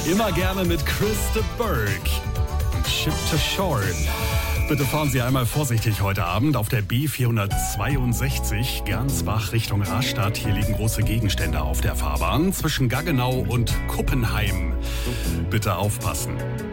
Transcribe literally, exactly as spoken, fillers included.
Immer gerne mit Chris de Burgh. Ship to Shore. Bitte fahren Sie einmal vorsichtig heute Abend auf der B vierhundertzweiundsechzig Gernsbach Richtung Rastatt. Hier liegen große Gegenstände auf der Fahrbahn zwischen Gaggenau und Kuppenheim. Bitte aufpassen.